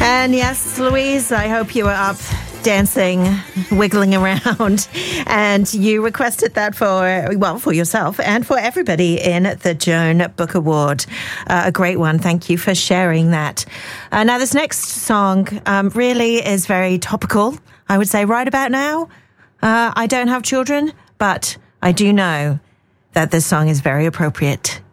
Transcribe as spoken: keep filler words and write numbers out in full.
And yes, Louise, I hope you were up dancing, wiggling around, and you requested that for, well, for yourself and for everybody in the Joan Book Award. Uh, a great one. Thank you for sharing that. Uh, now, this next song um, really is very topical, I would say, right about now. Uh, I don't have children, but I do know that this song is very appropriate.